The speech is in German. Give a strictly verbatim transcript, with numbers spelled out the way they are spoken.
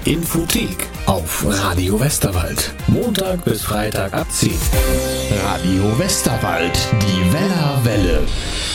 Infothek auf Radio Westerwald. Montag bis Freitag ab zehn. Radio Westerwald, die Weller Welle.